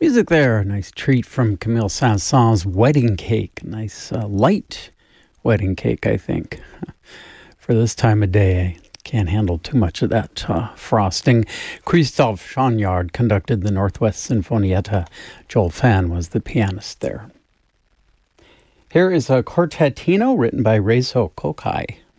Music there, a nice treat from Camille Saint-Saëns' Wedding Cake. Nice light wedding cake, I think, for this time of day. I can't handle too much of that frosting. Christophe Chagnard conducted the Northwest Sinfonietta. Joel Fan was the pianist there. Here is a Quartetino written by Reizo Kokai.